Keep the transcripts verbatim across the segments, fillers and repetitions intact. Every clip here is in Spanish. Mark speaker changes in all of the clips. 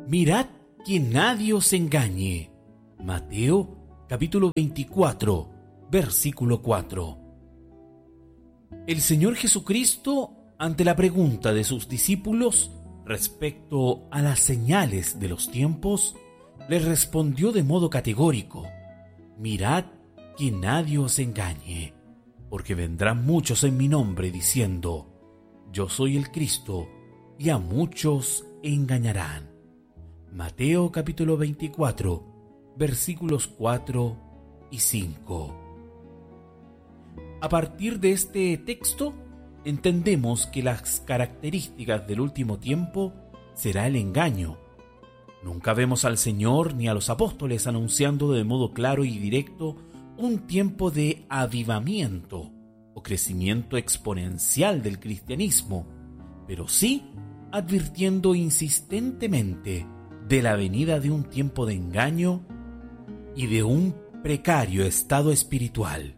Speaker 1: Mirad que nadie os engañe. Mateo capítulo veinticuatro, versículo cuatro. El Señor Jesucristo, ante la pregunta de sus discípulos respecto a las señales de los tiempos, les respondió de modo categórico: mirad que nadie os engañe, porque vendrán muchos en mi nombre diciendo: yo soy el Cristo, y a muchos engañarán. Mateo capítulo veinticuatro, versículos cuatro y cinco. A partir de este texto, entendemos que las características del último tiempo será el engaño. Nunca vemos al Señor ni a los apóstoles anunciando de modo claro y directo un tiempo de avivamiento o crecimiento exponencial del cristianismo, pero sí advirtiendo insistentemente de la venida de un tiempo de engaño y de un precario estado espiritual.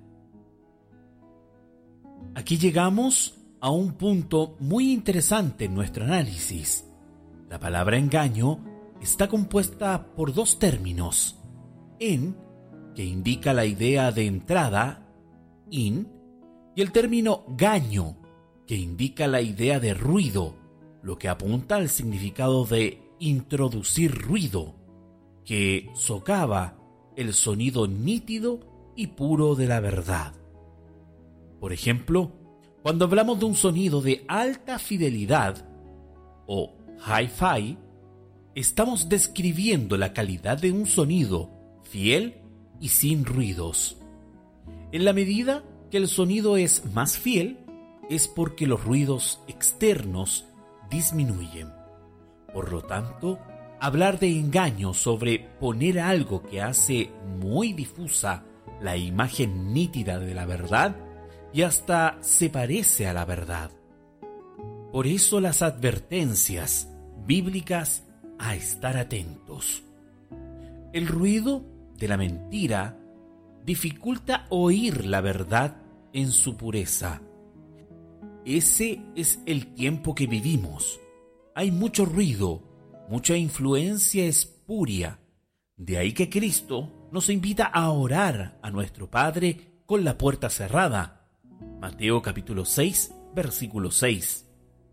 Speaker 1: Aquí llegamos a un punto muy interesante en nuestro análisis. La palabra engaño está compuesta por dos términos: en, que indica la idea de entrada, in, y el término gaño, que indica la idea de ruido, lo que apunta al significado de introducir ruido, que socava el sonido nítido y puro de la verdad. Por ejemplo, cuando hablamos de un sonido de alta fidelidad o hi-fi, estamos describiendo la calidad de un sonido fiel y sin ruidos. En la medida que el sonido es más fiel, es porque los ruidos externos disminuyen. Por lo tanto, hablar de engaño sobre poner algo que hace muy difusa la imagen nítida de la verdad y hasta se parece a la verdad. Por eso las advertencias bíblicas a estar atentos. El ruido de la mentira dificulta oír la verdad en su pureza. Ese es el tiempo que vivimos. Hay mucho ruido, mucha influencia espuria. De ahí que Cristo nos invita a orar a nuestro Padre con la puerta cerrada. Mateo capítulo seis, versículo seis.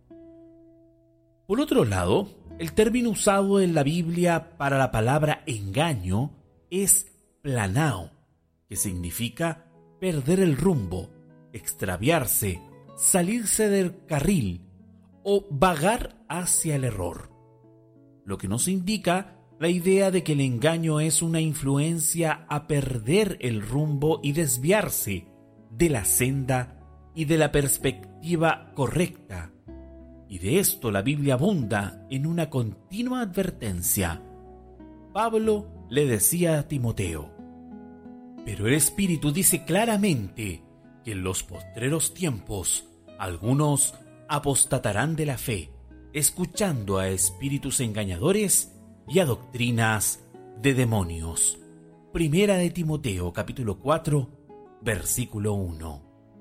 Speaker 1: Por otro lado, el término usado en la Biblia para la palabra engaño es planao, que significa perder el rumbo, extraviarse, salirse del carril o vagar hacia el error. Lo que nos indica la idea de que el engaño es una influencia a perder el rumbo y desviarse de la senda y de la perspectiva correcta. Y de esto la Biblia abunda en una continua advertencia. Pablo le decía a Timoteo: pero el Espíritu dice claramente que en los postreros tiempos algunos apostatarán de la fe, escuchando a espíritus engañadores y a doctrinas de demonios. Primera de Timoteo capítulo cuatro, versículo uno.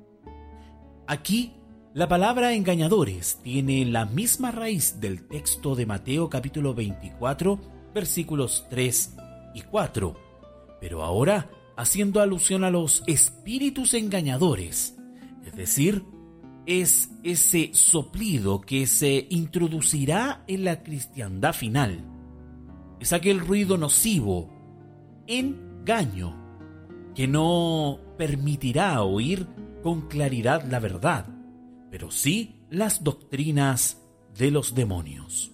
Speaker 1: Aquí la palabra engañadores tiene la misma raíz del texto de Mateo capítulo veinticuatro, versículos tres y cuatro, pero ahora haciendo alusión a los espíritus engañadores, es decir, es ese soplido que se introducirá en la cristiandad final. Es aquel ruido nocivo, engaño, que no permitirá oír con claridad la verdad, pero sí las doctrinas de los demonios.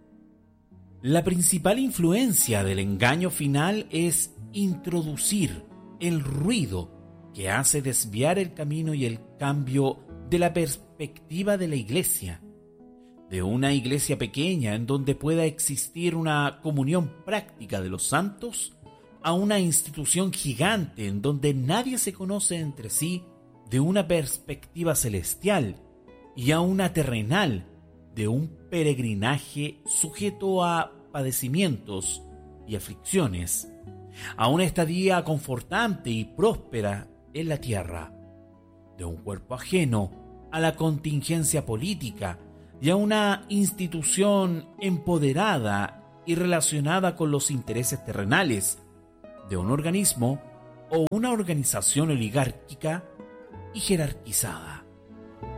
Speaker 1: La principal influencia del engaño final es introducir el ruido que hace desviar el camino y el cambio de la perspectiva de la iglesia, de una iglesia pequeña en donde pueda existir una comunión práctica de los santos, a una institución gigante en donde nadie se conoce entre sí de una perspectiva celestial, y a una terrenal de un peregrinaje sujeto a padecimientos y aflicciones, a una estadía confortante y próspera en la tierra, de un cuerpo ajeno a la contingencia política y a una institución empoderada y relacionada con los intereses terrenales de un organismo o una organización oligárquica y jerarquizada.